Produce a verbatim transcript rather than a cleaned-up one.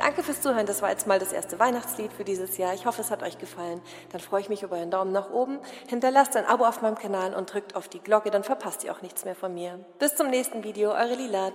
Danke fürs Zuhören. Das war jetzt mal das erste Weihnachtslied für dieses Jahr. Ich hoffe, es hat euch gefallen. Dann freue ich mich über einen Daumen nach oben. Hinterlasst ein Abo auf meinem Kanal und drückt auf die Glocke, dann verpasst ihr auch nichts mehr von mir. Bis zum nächsten Video, eure Lila.